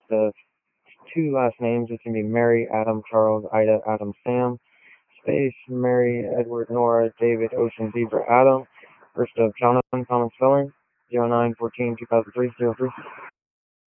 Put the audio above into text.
the two last names. It's going to be Mary, Adam, Charles, Ida, Adam, Sam, space, Mary, Edward, Nora, David, Ocean, Zebra, Adam. First of Jonathan, common spelling, 0914-2003-03.